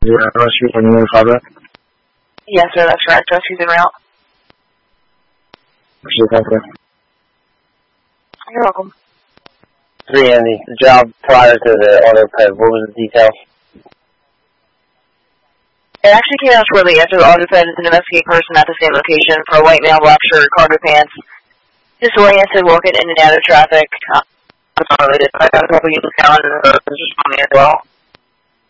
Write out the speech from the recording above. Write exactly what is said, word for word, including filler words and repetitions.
Zero rescue from the callback? Yes, sir, that's correct. Rescue's en route. Appreciate that. You're welcome. Three Andy, the job prior to the auto-ped, what was the detail? It actually came out shortly after the auto-ped to investigate person at the same location for a white male, black shirt, cargo pants, disoriented, walking in and out of traffic. Uh, I got a couple of units down and the person just on me as well.